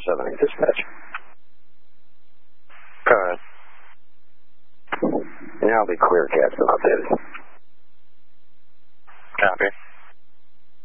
478 dispatch. Go ahead. Yeah, I'll be clear, Captain. Updated.